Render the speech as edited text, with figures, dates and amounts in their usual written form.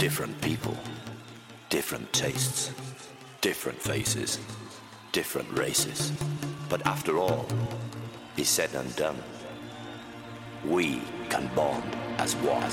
Different people, different tastes, different faces, different races. But after all is said and done, we can bond as one.